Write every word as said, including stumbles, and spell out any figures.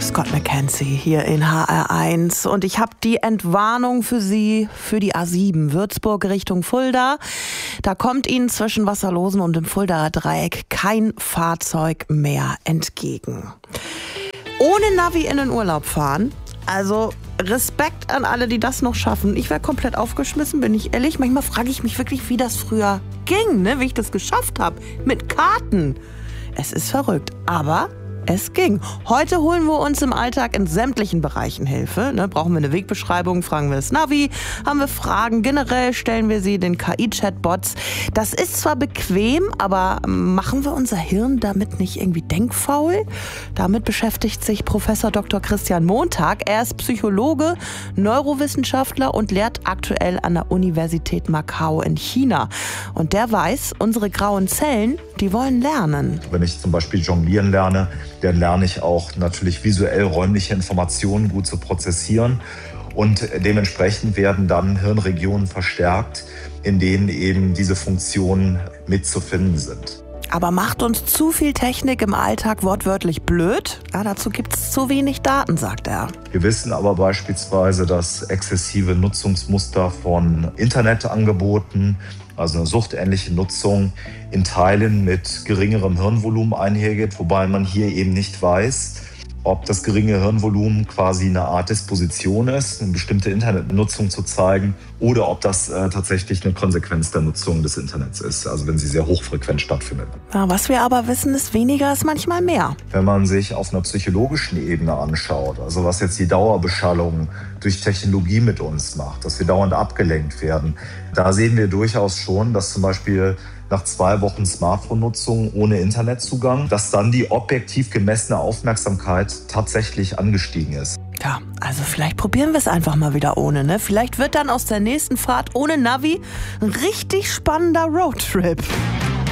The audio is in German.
Scott McKenzie hier in H R eins und ich habe die Entwarnung für Sie für die A sieben Würzburg Richtung Fulda. Da kommt Ihnen zwischen Wasserlosen und dem Fuldaer Dreieck kein Fahrzeug mehr entgegen. Ohne Navi in den Urlaub fahren, also Respekt an alle, die das noch schaffen. Ich wäre komplett aufgeschmissen, bin ich ehrlich. Manchmal frage ich mich wirklich, wie das früher ging, ne? Wie ich das geschafft habe mit Karten. Es ist verrückt, aber es ging. Heute holen wir uns im Alltag in sämtlichen Bereichen Hilfe. Ne, brauchen wir eine Wegbeschreibung, fragen wir das Navi, haben wir Fragen, generell stellen wir sie den K I-Chatbots. Das ist zwar bequem, aber machen wir unser Hirn damit nicht irgendwie denkfaul? Damit beschäftigt sich Professor Doktor Christian Montag. Er ist Psychologe, Neurowissenschaftler und lehrt aktuell an der Universität Macau in China. Und der weiß, unsere grauen Zellen, die wollen lernen. Wenn ich zum Beispiel jonglieren lerne, dann lerne ich auch natürlich visuell räumliche Informationen gut zu prozessieren. Und dementsprechend werden dann Hirnregionen verstärkt, in denen eben diese Funktionen mitzufinden sind. Aber macht uns zu viel Technik im Alltag wortwörtlich blöd? Ja, dazu gibt es zu wenig Daten, sagt er. Wir wissen aber beispielsweise, dass exzessive Nutzungsmuster von Internetangeboten, also eine suchtähnliche Nutzung, in Teilen mit geringerem Hirnvolumen einhergeht, wobei man hier eben nicht weiß, ob das geringe Hirnvolumen quasi eine Art Disposition ist, eine bestimmte Internetnutzung zu zeigen, oder ob das äh, tatsächlich eine Konsequenz der Nutzung des Internets ist, also wenn sie sehr hochfrequent stattfindet. Ja, was wir aber wissen, ist, weniger ist manchmal mehr. Wenn man sich auf einer psychologischen Ebene anschaut, also was jetzt die Dauerbeschallung durch Technologie mit uns macht, dass wir dauernd abgelenkt werden, da sehen wir durchaus schon, dass zum Beispiel nach zwei Wochen Smartphone-Nutzung ohne Internetzugang, dass dann die objektiv gemessene Aufmerksamkeit tatsächlich angestiegen ist. Ja, also vielleicht probieren wir es einfach mal wieder ohne, ne? Vielleicht wird dann aus der nächsten Fahrt ohne Navi ein richtig spannender Roadtrip.